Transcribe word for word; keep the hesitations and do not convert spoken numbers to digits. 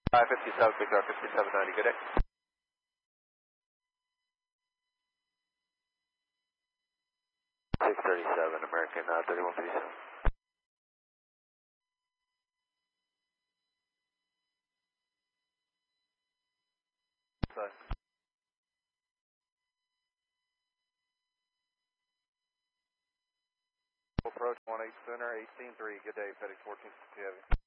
five fifty-seven, Big Dog fifty-seven ninety, good day. six thirty-seven, American uh, thirty-one fifty-seven. Sorry. Approach one eight center, eighteen three, good day, FedEx fourteen sixty heavy.